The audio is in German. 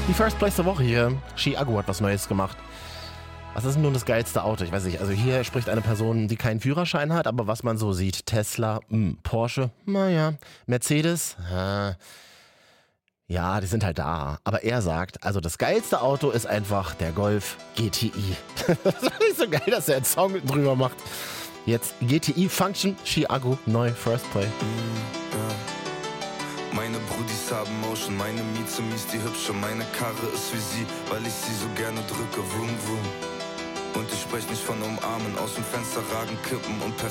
Die First Place der Woche hier. Chiago hat was Neues gemacht. Was ist denn nun das geilste Auto? Ich weiß nicht. Also hier spricht eine Person, die keinen Führerschein hat, aber was man so sieht. Tesla, Porsche, naja. Mercedes, ja, die sind halt da. Aber er sagt, also das geilste Auto ist einfach der Golf GTI. Das ist nicht so geil, dass er einen Song drüber macht. Jetzt GTI Function, Chiago, neu, First Play. Meine Brudis haben Motion, meine Mietsumis die hübsche, meine Karre ist wie sie, weil ich sie so gerne drücke, vroom vroom. Und ich sprech nicht von umarmen, aus dem Fenster ragen Kippen und per